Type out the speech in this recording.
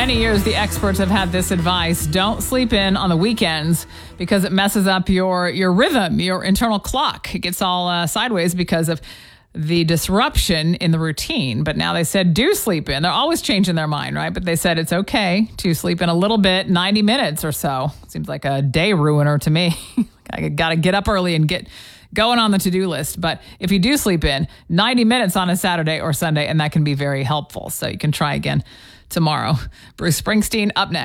many years, the experts have had this advice. Don't sleep in on the weekends because it messes up your rhythm, your internal clock. It gets all sideways because of the disruption in the routine. But now they said do sleep in. They're always changing their mind, right? But they said it's okay to sleep in a little bit, 90 minutes or so. Seems like a day ruiner to me. I got to get up early and get going on the to-do list. But if you do sleep in, 90 minutes on a Saturday or Sunday, and that can be very helpful. So you can try again tomorrow. Bruce Springsteen up next.